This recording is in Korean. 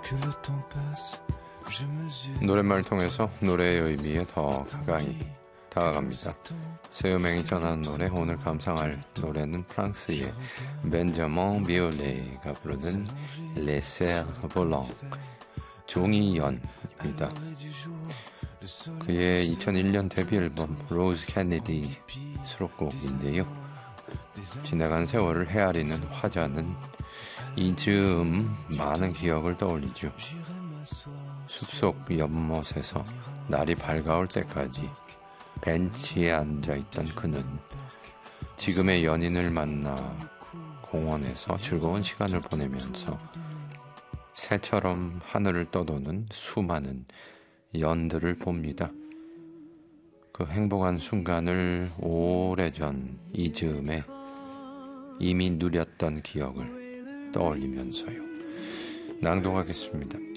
노랫말을 통해서 노래의 의미에 더 가까이 다가갑니다. 세우맹이 전한 노래, 오늘 감상할 노래는 프랑스의 벤자민 비올레가 부르는 레세르 볼랑, 종이연입니다. 그의 2001년 데뷔 앨범 로즈 케네디 수록곡인데요. 지나간 세월을 헤아리는 화자는 이 즈음 많은 기억을 떠올리죠. 숲속 연못에서 날이 밝아올 때까지 벤치에 앉아있던 그는 지금의 연인을 만나 공원에서 즐거운 시간을 보내면서 새처럼 하늘을 떠도는 수많은 연들을 봅니다. 그 행복한 순간을 오래전 이 즈음에 이미 누렸던 기억을 떠올리면서요. 낭독하겠습니다.